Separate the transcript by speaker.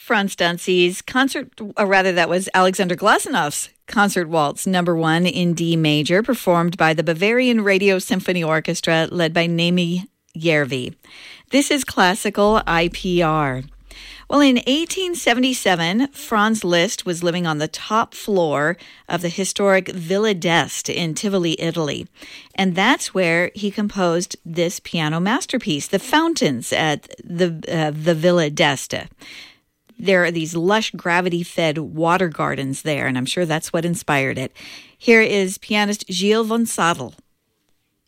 Speaker 1: Franz Dunsi's that was Alexander Glazunow's Concert Waltz Number 1 in D major, performed by the Bavarian Radio Symphony Orchestra, led by Naomi Järvi. This is classical IPR. Well, in 1877, Franz Liszt was living on the top floor of the historic Villa d'Este in Tivoli, Italy. And that's where he composed this piano masterpiece, The Fountains at the Villa d'Este. There are these lush gravity-fed water gardens there, and I'm sure that's what inspired it. Here is pianist Gilles von Sadel.